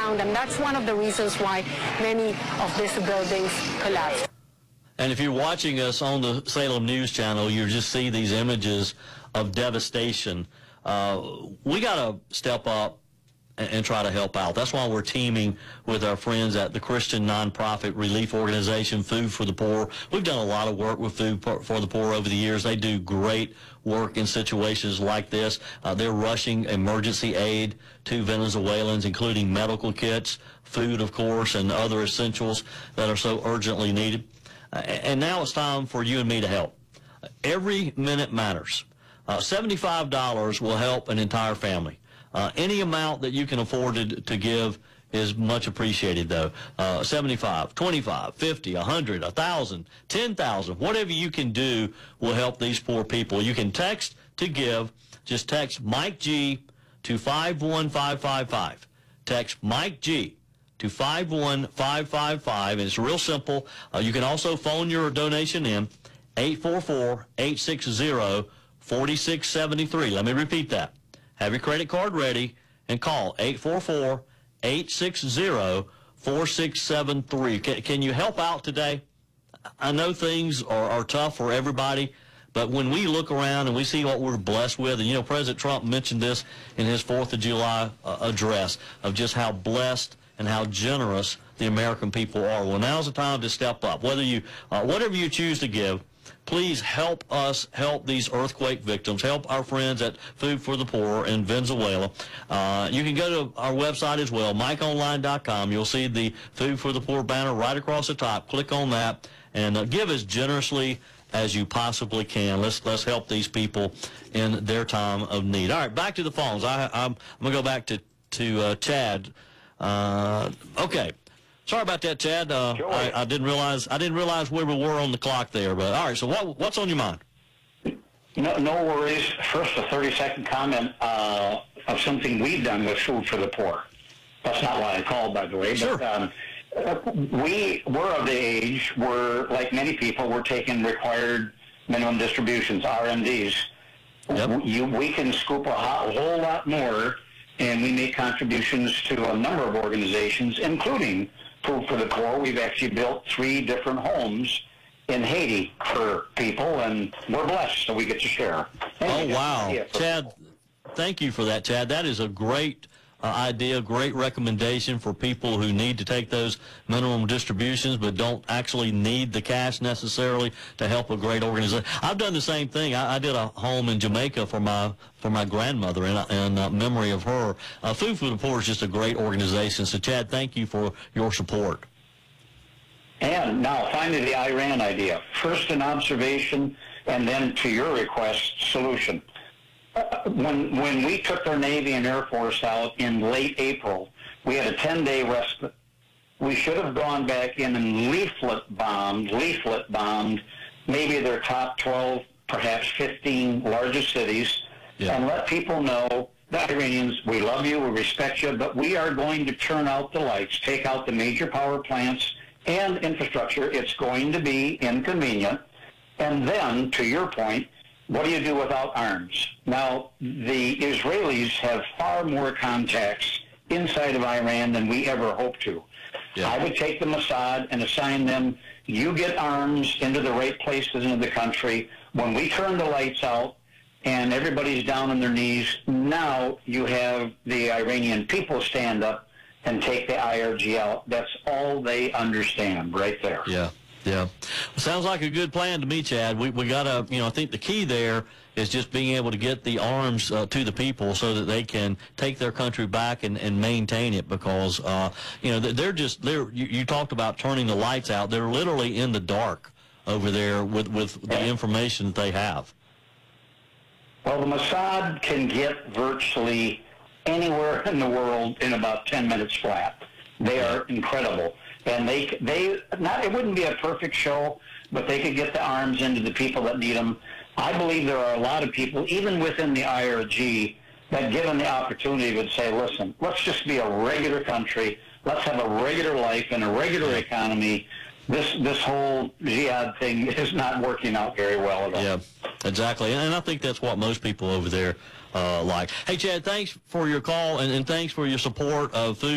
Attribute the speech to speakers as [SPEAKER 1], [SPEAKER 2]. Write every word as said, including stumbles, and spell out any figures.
[SPEAKER 1] ground, and that's one of the reasons why many of these buildings collapsed.
[SPEAKER 2] And if you're watching us on the Salem News Channel, you just see these images of devastation. Uh, we got to step up and, and try to help out. That's why we're teaming with our friends at the Christian nonprofit relief organization, Food for the Poor. We've done a lot of work with Food for the Poor over the years. They do great work in situations like this. Uh, they're rushing emergency aid to Venezuelans, including medical kits, food, of course, and other essentials that are so urgently needed. Uh, and now it's time for you and me to help. Every minute matters. Uh, seventy-five dollars will help an entire family. Uh, any amount that you can afford to, to give is much appreciated, though. Uh, seventy-five, twenty-five, fifty, one hundred, one thousand, ten thousand, whatever you can do will help these poor people. You can text to give. Just text Mike G to five one five five five. Text Mike G to five one five five five. It's real simple. Uh, you can also phone your donation in, eight four four, eight six zero, four six seven three. Let me repeat that. Have your credit card ready and call eight four four, eight six zero, four six seven three. Can, can you help out today? I know things are, are tough for everybody, but when we look around and we see what we're blessed with, and, you know, President Trump mentioned this in his fourth of July uh, address of just how blessed and how generous the American people are. Well, now's the time to step up. Whether you, uh, whatever you choose to give, please help us help these earthquake victims. Help our friends at Food for the Poor in Venezuela. Uh, you can go to our website as well, mike online dot com. You'll see the Food for the Poor banner right across the top. Click on that and uh, give as generously as you possibly can. Let's let's help these people in their time of need. All right, back to the phones. I, I'm, I'm going to go back to, to uh, Chad. Uh, okay. Sorry about that, Chad. Uh, I, I didn't realize I didn't realize where we were on the clock there. But all right. So what what's on your mind?
[SPEAKER 3] No, no worries. First, a thirty-second comment uh, of something we've done with Food for the Poor. That's not why I called, by the way.
[SPEAKER 2] Sure.
[SPEAKER 3] But um, we we're of the age where, like many people, we're taking required minimum distributions, R M Ds.
[SPEAKER 2] Yep.
[SPEAKER 3] You, we can scoop a whole lot more, and we make contributions to a number of organizations, including Food for the Poor. We've actually built three different homes in Haiti for people, and we're blessed, so we get to share. And
[SPEAKER 2] oh, wow. Chad, thank you for that, Chad. That is a great uh, idea, great recommendation for people who need to take those minimum distributions but don't actually need the cash necessarily to help a great organization. I've done the same thing. I, I did a home in Jamaica for my for my grandmother in, in uh, memory of her. Uh, Food for the Poor is just a great organization. So, Chad, thank you for your support.
[SPEAKER 3] And now, finally, the Iran idea. First an observation, and then, to your request, solution. Uh, when, when we took our Navy and Air Force out in late April, we had a ten-day respite. We should have gone back in and leaflet bombed, leaflet bombed maybe their top twelve, perhaps fifteen largest cities, yeah. and let people know, the Iranians, we love you, we respect you, but we are going to turn out the lights, take out the major power plants and infrastructure. It's going to be inconvenient. And then, to your point, what do you do without arms? Now, the Israelis have far more contacts inside of Iran than we ever hoped to. Yeah. I would take the Mossad and assign them, you get arms into the right places in the country. When we turn the lights out and everybody's down on their knees, now you have the Iranian people stand up and take the I R G out. That's all they understand right there.
[SPEAKER 2] Yeah. Yeah. Well, sounds like a good plan to me, Chad. We we got to, you know, I think the key there is just being able to get the arms uh, to the people so that they can take their country back and, and maintain it because, uh, you know, they're just, they're, you, you talked about turning the lights out. They're literally in the dark over there with, with the information that they have.
[SPEAKER 3] Well, the Mossad can get virtually anywhere in the world in about ten minutes flat. They are incredible. And they, they not it wouldn't be a perfect show, but they could get the arms into the people that need them. I believe there are a lot of people, even within the I R G, that given the opportunity would say, listen, let's just be a regular country. Let's have a regular life and a regular economy. This this whole jihad thing is not working out very well at all.
[SPEAKER 2] Yeah, exactly. And I think that's what most people over there uh, like. Hey, Chad, thanks for your call, and, and thanks for your support of Food